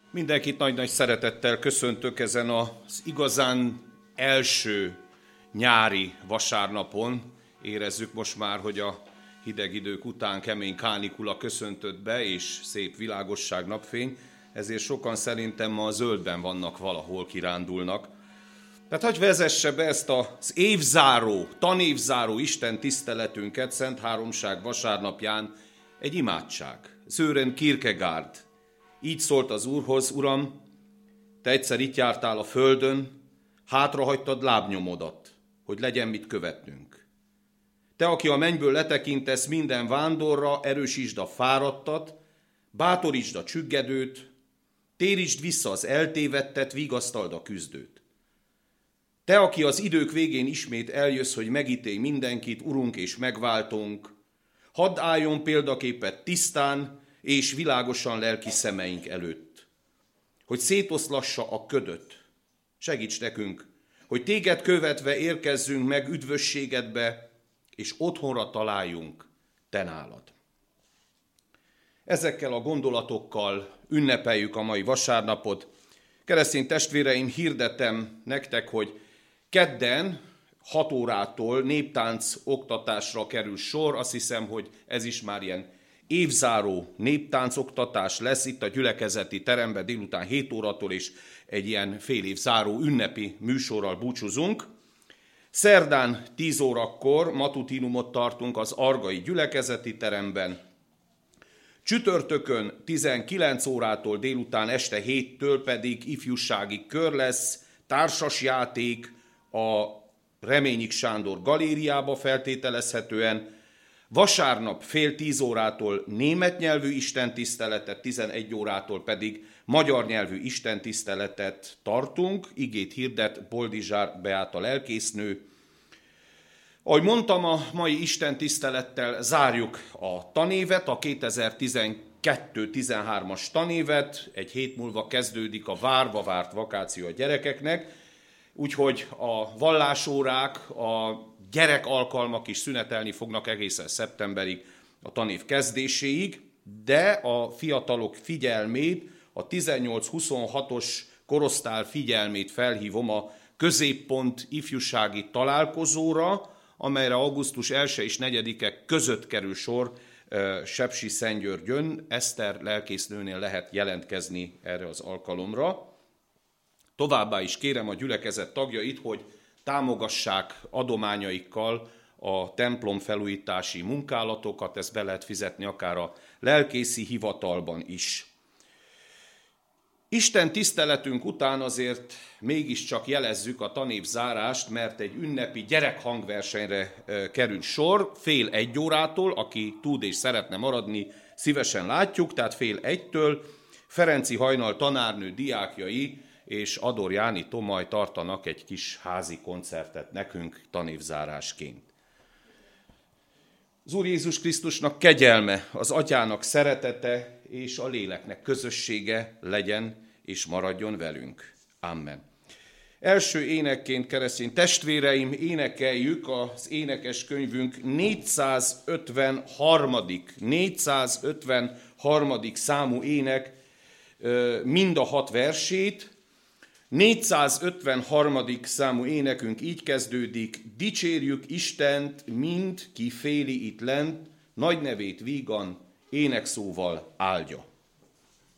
Mindenkit nagy-nagy szeretettel köszöntök ezen az igazán első nyári vasárnapon. Érezzük most már, hogy a hideg idők után kemény kánikula köszöntött be, és szép világosság, napfény. Ezért sokan szerintem ma a zöldben vannak, valahol kirándulnak. Tehát hagyj vezesse be ezt az évzáró, tanévzáró Isten tiszteletünket Szent Háromság vasárnapján egy imádság. Sören Kierkegaard így szólt az Úrhoz: Uram, te egyszer itt jártál a földön, hátrahagytad lábnyomodat, hogy legyen mit követnünk. Te, aki a mennyből letekintesz minden vándorra, erősítsd a fáradtat, bátorítsd a csüggedőt, térítsd vissza az eltévedtet, vigasztald a küzdőt. Te, aki az idők végén ismét eljössz, hogy megítélj mindenkit, Urunk és megváltónk, hadd álljon példaképet tisztán és világosan lelki szemeink előtt, hogy szétoszlassa a ködöt. Segíts nekünk, hogy téged követve érkezzünk meg üdvösségedbe, és otthonra találjunk te nálad. Ezekkel a gondolatokkal ünnepeljük a mai vasárnapot. Keresztény testvéreim, hirdetem nektek, hogy kedden 6 órától néptánc oktatásra kerül sor. Azt hiszem, hogy ez is már ilyen évzáró néptánc oktatás lesz itt a gyülekezeti teremben délután 7 órától, és egy ilyen fél év záró ünnepi műsorral búcsúzunk. Szerdán 10 órakor matutinumot tartunk az Argai gyülekezeti teremben. Csütörtökön 19 órától délután este 7-től pedig ifjúsági kör lesz, társasjáték a Reményik Sándor galériába feltételezhetően. Vasárnap fél 10 órától német nyelvű istentiszteletet, 11 órától pedig magyar nyelvű istentiszteletet tartunk. Igét hirdet Boldizsár Beáta lelkésznő. Ahogy mondtam, a mai istentisztelettel zárjuk a tanévet, a 2012-13-as tanévet. Egy hét múlva kezdődik a várva várt vakáció a gyerekeknek, úgyhogy a vallásórák, a gyerekalkalmak is szünetelni fognak egészen szeptemberig, a tanév kezdéséig, de a fiatalok figyelmét, a 18-26-os korosztály figyelmét felhívom a Középpont ifjúsági találkozóra, amelyre augusztus 1 és 4-e között kerül sor Sepsiszentgyörgyön. Eszter lelkésznőnél lehet jelentkezni erre az alkalomra. Továbbá is kérem a gyülekezet tagjait, hogy támogassák adományaikkal a templom felújítási munkálatokat, ezt be lehet fizetni akár a lelkészi hivatalban is. Isten tiszteletünk után azért mégiscsak jelezzük a tanév zárást, mert egy ünnepi gyerekhangversenyre kerül sor, fél 1 órától, aki tud és szeretne maradni, szívesen látjuk, tehát fél 1-től Ferenci Hajnal tanárnő diákjai és Ador Jáni Tomaj tartanak egy kis házi koncertet nekünk tanévzárásként. Az Úr Jézus Krisztusnak kegyelme, az Atyának szeretete és a léleknek közössége legyen és maradjon velünk. Amen. Első énekként, keresztény testvéreim, énekeljük az énekeskönyvünk 453. Számú ének mind a 6 versét. 453. számú énekünk így kezdődik: dicsérjük Istent, mind ki féli itt lent, nagy nevét vígan énekszóval áldja.